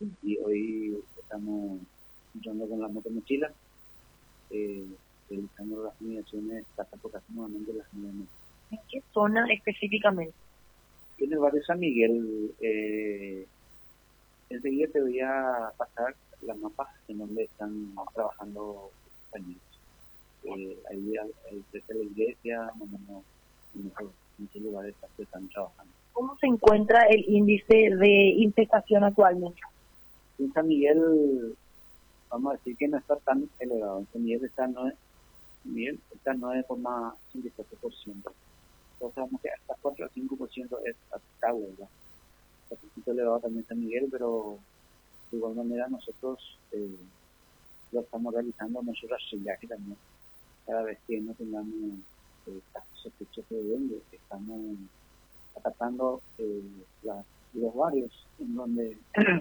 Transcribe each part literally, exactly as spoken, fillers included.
Y hoy estamos luchando con la moto mochila, eh, realizando las mediaciones casa por casa nuevamente las mediaciones. ¿En qué zona específicamente? En el barrio San Miguel, eh, enseguida te voy a pasar las mapas en donde están trabajando compañeros. Eh, ahí, ahí cerca de la iglesia, más o menos, en esos, en esos lugares que están trabajando. ¿Cómo se encuentra el índice de infestación actualmente? En San Miguel, vamos a decir que no está tan elevado. En San Miguel está nueve, Miguel está nueve coma cincuenta y cuatro por ciento. Entonces, vamos que hasta cuatro a cinco por ciento es aceptable, ¿verdad? Está un poquito elevado también San Miguel, pero de igual manera nosotros eh, lo estamos realizando nuestro rastrillaje también. Cada vez que no tengamos eh, casos sospechosos de dengue, estamos atacando eh, la, los barrios en donde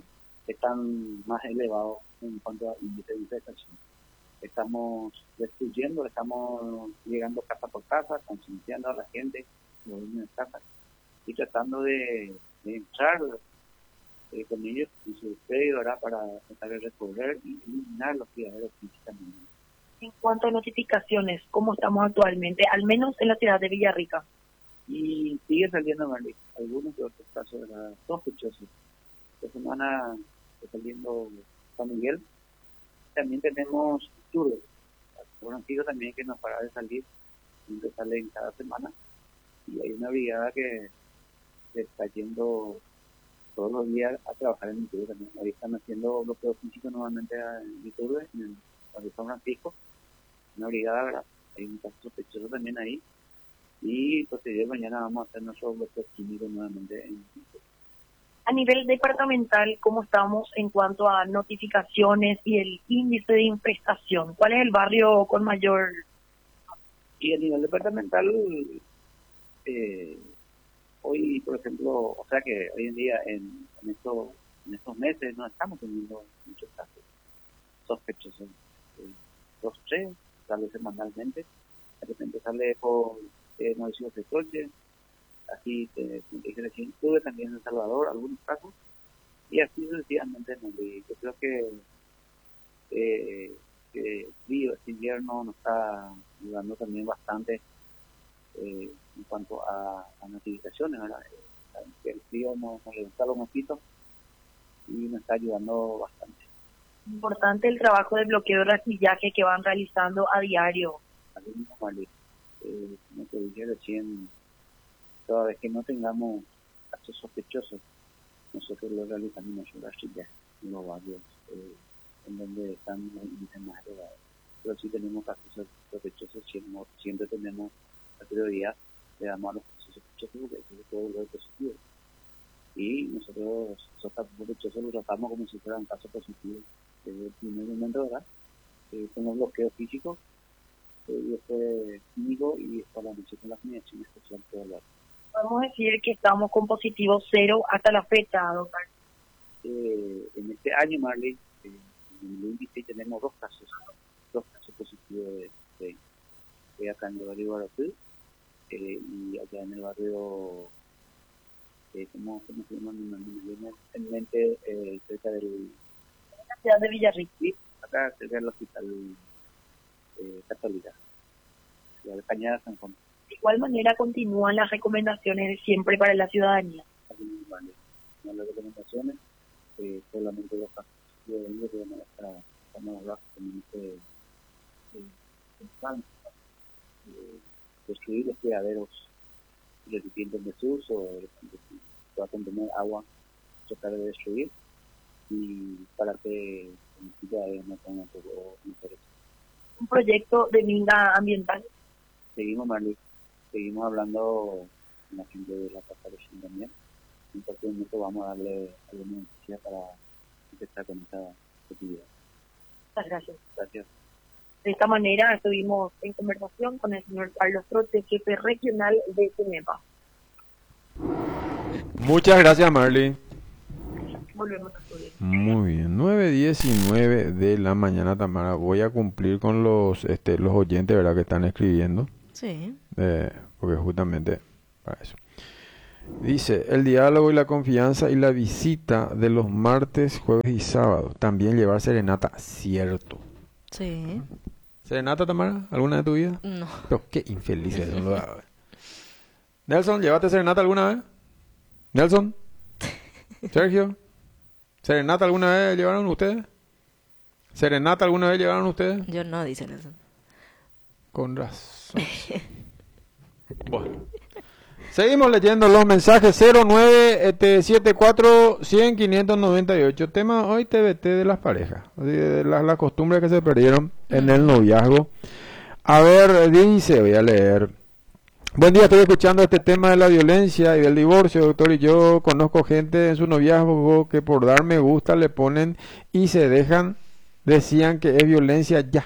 están más elevados en cuanto a índice de infestación. Estamos destruyendo, estamos llegando casa por casa, concienciando a la gente, los dueños de casa, y tratando de, de entrar eh, con ellos en su despedio, ¿verdad?, para tratar de recorrer y eliminar los criaderos físicamente. En cuanto a notificaciones, ¿cómo estamos actualmente? Al menos en la ciudad de Villarrica. Y sigue saliendo mal, algunos de otros casos eran sospechosos. Esta semana está saliendo San Miguel. También tenemos Turbes. Bueno, sigo también que no para de salir, siempre salen cada semana. Y hay una brigada que se está yendo todos los días a trabajar en Iturbe también. Ahí están haciendo bloqueo físico nuevamente en Iturbe, en el barrio San Francisco. Una brigada, ¿verdad? Hay un caso sospechoso también ahí. Y posterior mañana vamos a hacer nuestro bloqueo químico nuevamente en Iturbe. A nivel departamental, ¿cómo estamos en cuanto a notificaciones y el índice de infestación? ¿Cuál es el barrio con mayor? Y a nivel departamental, eh, hoy, por ejemplo, o sea que hoy en día, en, en, estos, en estos meses, no estamos teniendo muchos casos sospechosos. Eh, dos, tres, tal vez semanalmente. De repente sale por eh, Mauricio de Coche, así que recién tuve también en El Salvador algunos casos, y así sucesivamente. Yo creo que eh, que frío, este invierno nos está ayudando también bastante eh, en cuanto a, a notificaciones, ¿verdad? Eh, el frío nos, nos levanta los mosquitos y nos está ayudando bastante. Importante el trabajo de bloqueo de rastrillaje que van realizando a diario. Así mismo, vale. Eh, como te dije recién, toda vez que no tengamos casos sospechosos, nosotros lo realizamos en nuestro rastrillaje en los barrios eh, en donde están los índices más elevados. Pero si tenemos casos sospechosos, siempre, siempre tenemos la prioridad, le damos a los casos sospechosos porque eso es todo lo positivo. Y nosotros esos casos sospechosos los tratamos como si fueran casos positivos. Desde el primer momento, ¿verdad? Eh, con los bloqueos físicos, eh, y después químico, y después la noche con la mediación especial todo el barrio. Podemos decir que estamos con positivo cero hasta la fecha, doctor. Eh, en este año, Marley, eh, en el índice tenemos dos casos, dos casos positivos de, de, de acá en el barrio Guaratú, eh, y allá en el barrio, eh, ¿cómo, ¿cómo se llama? En mente, eh, cerca del... la ciudad de Villarrica. Sí, acá cerca del hospital eh, Católica, ciudad de Cañada, San Juan. De igual manera continúan las recomendaciones de siempre para la ciudadanía. Así mismo, vale. No las recomendaciones, eh, solamente los casos de ellos que van a estar, estamos hablando de eh, destruir los criaderos recipientes de desuso, que va a contener agua, tratar de destruir, y para que los criaderos no tengan todo interés. Un proyecto de minga ambiental. Seguimos, Marley, seguimos hablando con la gente de la Casa de Chile también. En cualquier momento vamos a darle alguna noticia para empezar con esta actividad. Muchas gracias. Gracias. De esta manera estuvimos en conversación con el señor Carlos Trote, jefe regional de CENEPA. Muchas gracias, Marley. Volvemos a subir. Muy bien, nueve diecinueve de la mañana, Tamara. Voy a cumplir con los este, los oyentes, ¿verdad?, que están escribiendo. Sí. Eh, porque justamente para eso. Dice, el diálogo y la confianza y la visita de los martes, jueves y sábados. También llevar serenata, cierto. Sí. ¿Serenata, Tamara? ¿Alguna de tu vida? No. Pero qué infelices son los... Nelson, ¿llevaste serenata alguna vez? Nelson, Sergio, ¿serenata alguna vez llevaron ustedes? ¿Serenata alguna vez llevaron ustedes? Yo no, dicen eso. Con razón. Bueno. Seguimos leyendo los mensajes. Cero nueve setenta y cuatro cien quinientos noventa y ocho. Tema hoy T B T de las parejas, de las, las costumbres que se perdieron en el noviazgo. A ver, dice, voy a leer. Buen día, estoy escuchando este tema de la violencia y del divorcio, doctor, y yo conozco gente en su noviazgo que por dar me gusta le ponen y se dejan, decían que es violencia ya.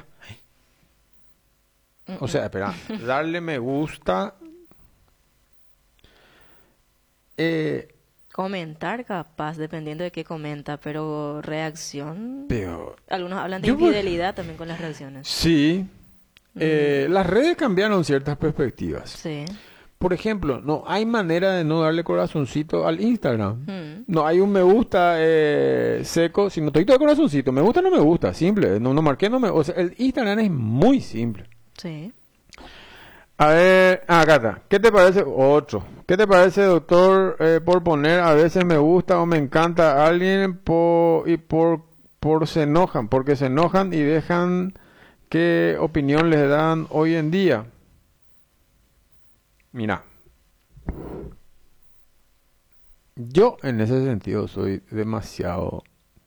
O sea, espera, darle me gusta... Eh, Comentar capaz, dependiendo de qué comenta, pero reacción... pero, Algunos hablan de yo por- infidelidad también con las reacciones. sí, eh, las redes cambiaron ciertas perspectivas. Sí. Por ejemplo, no hay manera de no darle corazoncito al Instagram. Mm. No hay un me gusta eh, seco, sino todo de corazoncito. Me gusta, no me gusta, simple. No, no marqué, no me... O sea, el Instagram es muy simple. Sí. A ver, ah, acá está. ¿Qué te parece? Otro. ¿Qué te parece, doctor, eh, por poner a veces me gusta o me encanta a alguien por, y por, por se enojan? Porque se enojan y dejan qué opinión les dan hoy en día. Mira. Yo en ese sentido soy demasiado...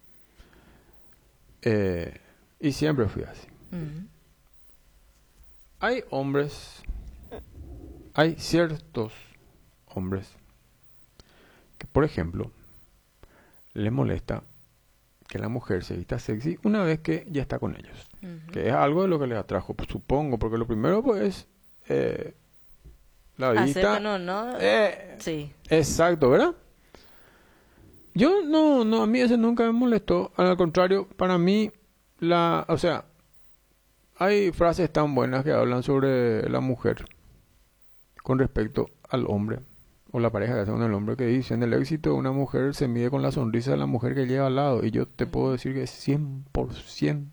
eh, y siempre fui así. Mm. Hay hombres, hay ciertos hombres que, por ejemplo, les molesta que la mujer se vista sexy una vez que ya está con ellos. Ujú. Que es algo de lo que les atrajo, pues, supongo, porque lo primero pues eh, la vista... Aceptan o no. Eh, Sí. Exacto, ¿verdad? Yo no, no, a mí ese nunca me molestó. Al contrario, para mí, la, o sea, hay frases tan buenas que hablan sobre la mujer con respecto al hombre o la pareja que hace con el hombre, que dicen el éxito de una mujer se mide con la sonrisa de la mujer que lleva al lado, y yo te puedo decir que es cien por ciento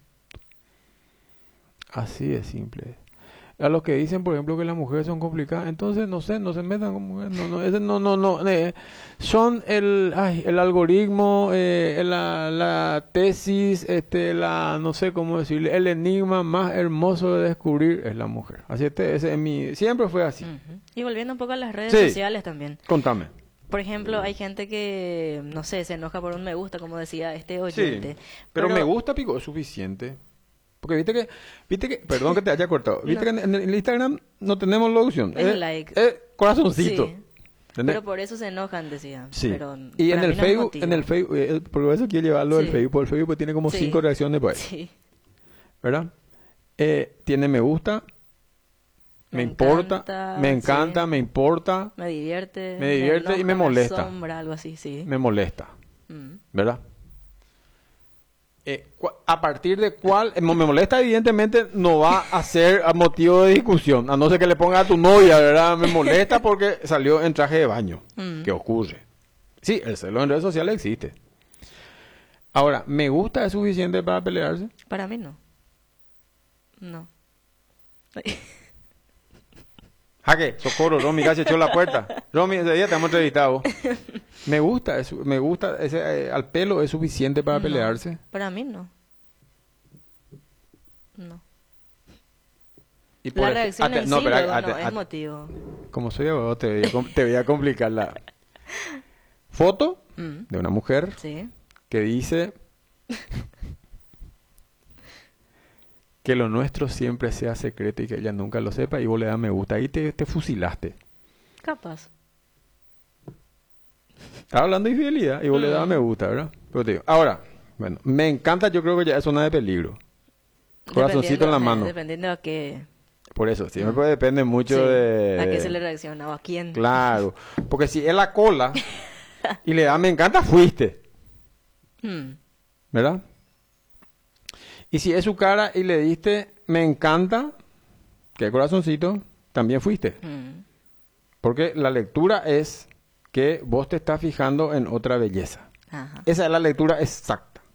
así de simple. A los que dicen, por ejemplo, que las mujeres son complicadas, entonces no sé, no se metan con mujeres, no, no, ese no, no, no, eh, son el, ay, el algoritmo, eh, la, la tesis, este, la, no sé cómo decirle, el enigma más hermoso de descubrir es la mujer. Así este, ese es mi, siempre fue así. Ujú. Y volviendo un poco a las redes Sí. sociales también. Contame. Por ejemplo, hay gente que, no sé, se enoja por un me gusta, como decía este Sí, oyente. pero, me gusta, pico, es suficiente. Porque viste que, viste que, perdón que te haya cortado, viste No. que en, en el Instagram no tenemos la opción. Es eh, like. eh, corazoncito. Sí. ¿Entendés? Pero por eso se enojan, decía. Sí. Pero Y en para el mí no es Facebook, motivo. en el Facebook, eh, porque eso quiere llevarlo del Sí. Facebook, el Facebook pues, tiene como Sí. cinco reacciones por ahí, Sí. ¿verdad? Eh, tiene me gusta, me, Me importa, encanta, me encanta, sí. me importa, Me divierte. Me divierte y enoja, me molesta. asombra, algo así, sí. me molesta, Mm. ¿verdad? Eh, cua- a partir de cuál, eh, me molesta evidentemente no va a ser a motivo de discusión, a no ser que le ponga a tu novia, ¿verdad? Me molesta porque salió en traje de baño. Mm. ¿Qué ocurre? Sí, el celo en redes sociales existe. Ahora, ¿me gusta es suficiente para pelearse? Para mí no. No. Jaque, socorro, Romy casi echó la puerta. Romy, ese día te hemos entrevistado. Me gusta, es- me gusta, ese, eh, al pelo es suficiente para No, pelearse. Para mí no. No. Y por La ej- reacción ate- en no, sí pero luego ate- no es ate- motivo. como soy abogado, te voy a, com- te voy a complicar la foto Mm. de una mujer Sí. que dice que lo nuestro siempre sea secreto y que ella nunca lo sepa, y vos le das me gusta. Ahí te, te fusilaste. Capaz. Estaba hablando de infidelidad y vos le das me gusta, ¿verdad? Pero te digo, ahora, bueno, me encanta, yo creo que ya es zona de peligro. Corazoncito en la Dependiendo- mano. Dependiendo a qué, Por eso, siempre pues, depende mucho sí, de... a qué se le reacciona o a quién. Claro, porque si es la cola y le da me encanta, fuiste, Mm. ¿verdad? Y si es su cara y le diste me encanta, que corazoncito, también fuiste. Mm. Porque la lectura es que vos te estás fijando en otra belleza. Ajá. Esa es la lectura exacta.